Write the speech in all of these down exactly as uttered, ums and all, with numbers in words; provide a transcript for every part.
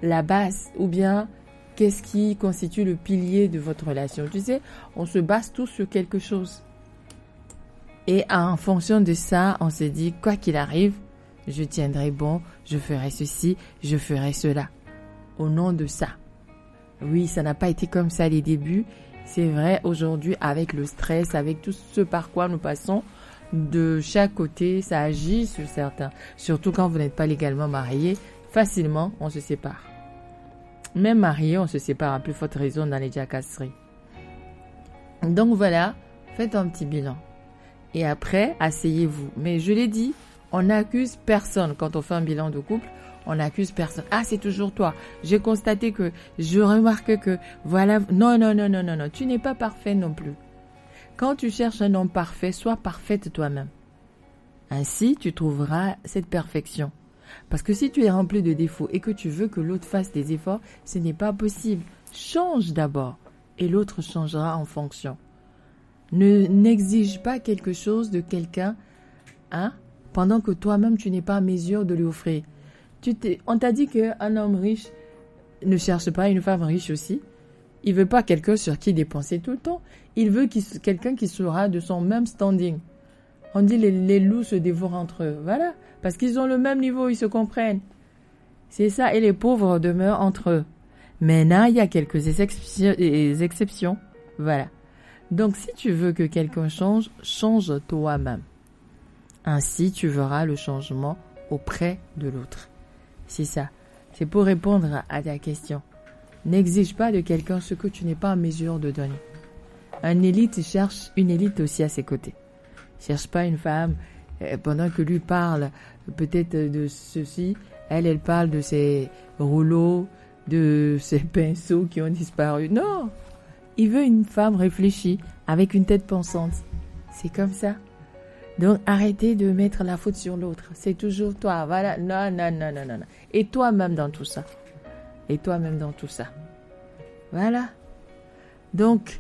la base ou bien qu'est-ce qui constitue le pilier de votre relation. Tu sais, on se base tous sur quelque chose. Et en fonction de ça, on se dit, quoi qu'il arrive, je tiendrai bon, je ferai ceci, je ferai cela. Au nom de ça. Oui, ça n'a pas été comme ça les débuts. C'est vrai, aujourd'hui, avec le stress, avec tout ce par quoi nous passons, de chaque côté, ça agit sur certains. Surtout quand vous n'êtes pas légalement marié, facilement, on se sépare. Même marié, on se sépare à plus forte raison dans les jacasseries. Donc voilà, faites un petit bilan. Et après, asseyez-vous. Mais je l'ai dit, on n'accuse personne quand on fait un bilan de couple. On n'accuse personne. Ah, c'est toujours toi. J'ai constaté que, je remarque que, voilà. Non, non, non, non, non, non. Tu n'es pas parfait non plus. Quand tu cherches un homme parfait, sois parfaite toi-même. Ainsi, tu trouveras cette perfection. Parce que si tu es rempli de défauts et que tu veux que l'autre fasse des efforts, ce n'est pas possible. Change d'abord et l'autre changera en fonction. Ne n'exige pas quelque chose de quelqu'un, hein, pendant que toi-même tu n'es pas à mesure de lui offrir. Tu t'es, on t'a dit qu'un homme riche ne cherche pas une femme riche aussi. Il veut pas quelqu'un sur qui dépenser tout le temps. Il veut qu'il, quelqu'un qui sera de son même standing. On dit les, les loups se dévorent entre eux. Voilà. Parce qu'ils ont le même niveau, ils se comprennent. C'est ça. Et les pauvres demeurent entre eux. Maintenant, il y a quelques exceptions. exceptions. Voilà. Donc, si tu veux que quelqu'un change, change toi-même. Ainsi, tu verras le changement auprès de l'autre. C'est ça. C'est pour répondre à ta question. N'exige pas de quelqu'un ce que tu n'es pas en mesure de donner. Un élite cherche une élite aussi à ses côtés. Cherche pas une femme euh, pendant que lui parle peut-être de ceci, elle, elle parle de ses rouleaux, de ses pinceaux qui ont disparu. Non, il veut une femme réfléchie, avec une tête pensante. C'est comme ça. Donc, arrêtez de mettre la faute sur l'autre. C'est toujours toi. Voilà. Non, non, non, non, non, non. Et toi-même dans tout ça. Et toi-même dans tout ça. Voilà. Donc,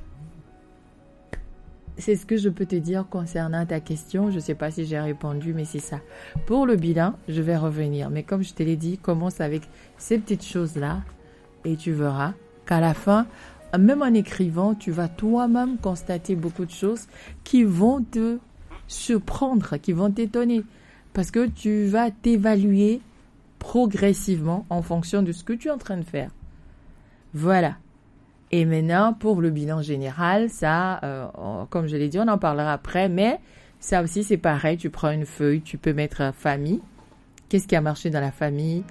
c'est ce que je peux te dire concernant ta question. Je ne sais pas si j'ai répondu, mais c'est ça. Pour le bilan, je vais revenir. Mais comme je te l'ai dit, commence avec ces petites choses-là et tu verras qu'à la fin, même en écrivant, tu vas toi-même constater beaucoup de choses qui vont te surprendre, qui vont t'étonner. Parce que tu vas t'évaluer progressivement en fonction de ce que tu es en train de faire. Voilà. Et maintenant, pour le bilan général, ça, euh, comme je l'ai dit, on en parlera après, mais ça aussi, c'est pareil. Tu prends une feuille, tu peux mettre famille. Qu'est-ce qui a marché dans la famille?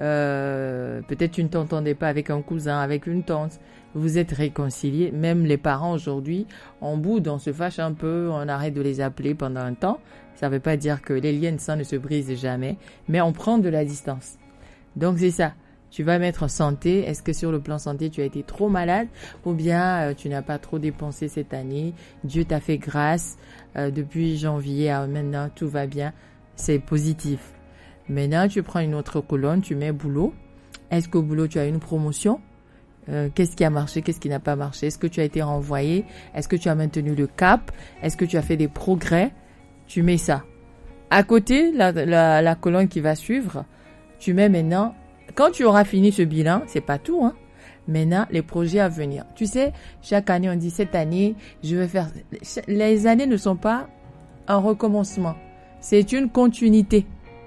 euh, Peut-être tu ne t'entendais pas avec un cousin, avec une tante. Vous êtes réconciliés. Même les parents aujourd'hui, on boude, on se fâche un peu, on arrête de les appeler pendant un temps. Ça ne veut pas dire que les liens de sang ne se brisent jamais, mais on prend de la distance. Donc c'est ça. Tu vas mettre santé. Est-ce que sur le plan santé, tu as été trop malade ou bien euh, tu n'as pas trop dépensé cette année? Dieu t'a fait grâce. Euh, depuis janvier à maintenant, tout va bien. C'est positif. Maintenant, tu prends une autre colonne, tu mets boulot. Est-ce qu'au boulot, tu as une promotion? Euh, qu'est-ce qui a marché? Qu'est-ce qui n'a pas marché? Est-ce que tu as été renvoyé? Est-ce que tu as maintenu le cap? Est-ce que tu as fait des progrès? Tu mets ça. À côté, la, la, la colonne qui va suivre, tu mets maintenant... Quand tu auras fini ce bilan, c'est pas tout, hein. Maintenant, les projets à venir. Tu sais, chaque année, on dit cette année, je vais faire... Les années ne sont pas un recommencement. C'est une continuité.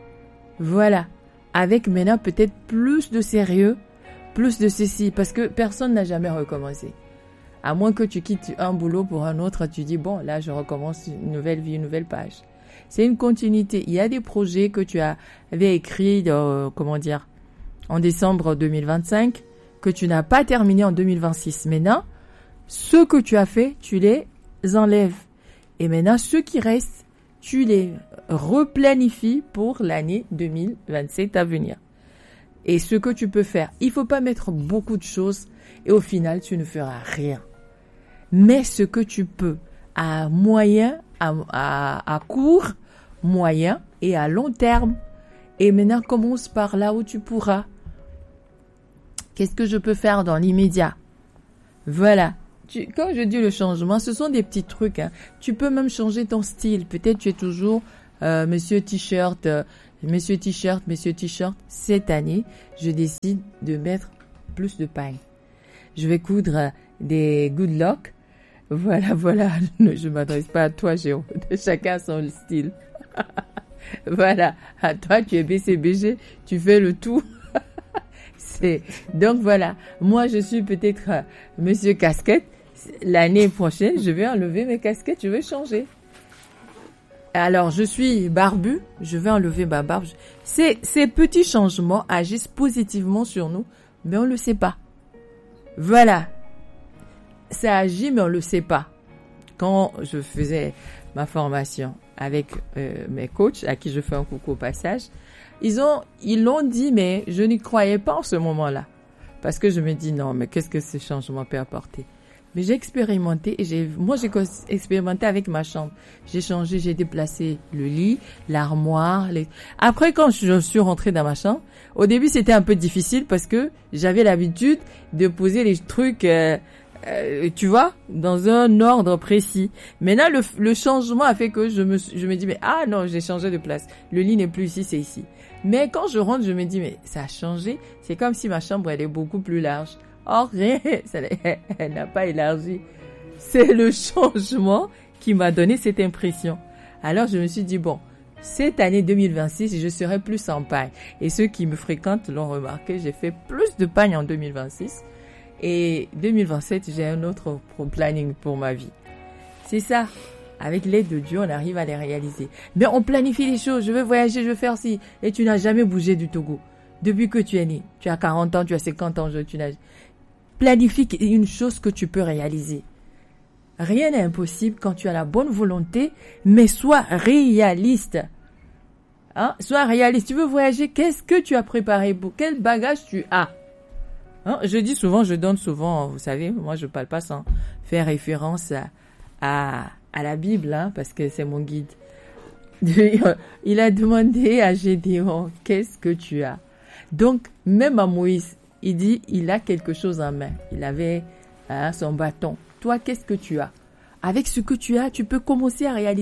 Voilà. Avec maintenant peut-être plus de sérieux, plus de ceci, parce que personne n'a jamais recommencé. À moins que tu quittes un boulot pour un autre, tu dis, bon, là, je recommence une nouvelle vie, une nouvelle page. C'est une continuité. Il y a des projets que tu avais écrits, euh, comment dire, en décembre deux mille vingt-cinq, que tu n'as pas terminé en deux mille vingt-six. Maintenant, ceux que tu as fait, tu les enlèves. Et maintenant, ceux qui restent, tu les replanifies pour l'année deux mille vingt-sept à venir. Et ce que tu peux faire, il faut pas mettre beaucoup de choses et au final, tu ne feras rien. Mais ce que tu peux, à moyen, à, à, à court, moyen et à long terme. Et maintenant, commence par là où tu pourras. Qu'est-ce que je peux faire dans l'immédiat? Voilà. Tu, quand je dis le changement, ce sont des petits trucs. Hein. Tu peux même changer ton style. Peut-être tu es toujours euh, monsieur t-shirt, euh, Monsieur T-shirt, monsieur T-shirt, cette année, je décide de mettre plus de paille. Je vais coudre des good luck. Voilà, voilà. Je ne m'adresse pas à toi, Jérôme. Chacun son style. Voilà. À toi, tu es B C B G. Tu fais le tout. C'est... Donc voilà. Moi, je suis peut-être euh, monsieur casquette. L'année prochaine, je vais enlever mes casquettes. Je vais changer. Alors, je suis barbu. Je vais enlever ma barbe. Ces, ces petits changements agissent positivement sur nous, mais on ne le sait pas. Voilà. Ça agit, mais on ne le sait pas. Quand je faisais ma formation avec euh, mes coachs, à qui je fais un coucou au passage, ils ont, ils l'ont dit, mais je n'y croyais pas en ce moment-là. Parce que je me dis, non, mais qu'est-ce que ce changement peut apporter? Mais j'ai expérimenté, et j'ai, moi j'ai expérimenté avec ma chambre. J'ai changé, j'ai déplacé le lit, l'armoire. Les... Après, quand je suis rentrée dans ma chambre, au début c'était un peu difficile parce que j'avais l'habitude de poser les trucs, euh, euh, tu vois, dans un ordre précis. Maintenant, le, le changement a fait que je me, je me dis, mais ah non, j'ai changé de place. Le lit n'est plus ici, c'est ici. Mais quand je rentre, je me dis, mais ça a changé. C'est comme si ma chambre, elle est beaucoup plus large. Or, elle n'a pas élargi. C'est le changement qui m'a donné cette impression. Alors, je me suis dit, bon, cette année deux mille vingt-six, je serai plus en paille. Et ceux qui me fréquentent l'ont remarqué, j'ai fait plus de paille en deux mille vingt-six. Et deux mille vingt-sept, j'ai un autre planning pour ma vie. C'est ça. Avec l'aide de Dieu, on arrive à les réaliser. Mais on planifie les choses. Je veux voyager, je veux faire ci. Et tu n'as jamais bougé du Togo. Depuis que tu es né. Tu as quarante ans, tu as cinquante ans, tu n'as... Planifie une chose que tu peux réaliser. Rien n'est impossible quand tu as la bonne volonté, mais sois réaliste. Hein? Sois réaliste. Tu veux voyager, qu'est-ce que tu as préparé pour quel bagage tu as? Hein? Je dis souvent, je donne souvent, vous savez, moi je parle pas sans faire référence à, à, à la Bible, hein, parce que c'est mon guide. Il a demandé à Gédéon, qu'est-ce que tu as? Donc, même à Moïse, il dit, il a quelque chose en main. Il avait hein, son bâton. Toi, qu'est-ce que tu as? Avec ce que tu as, tu peux commencer à réaliser